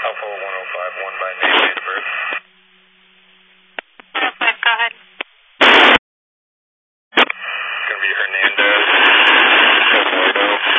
Alpha 1051 by name, date of birth. 105, go ahead. It's going to be Hernandez, Eduardo.